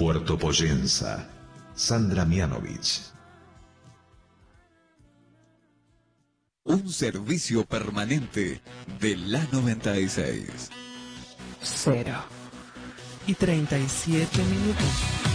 Puerto Poyenza, Sandra Mianovich. Un servicio permanente de la 96. 0:37.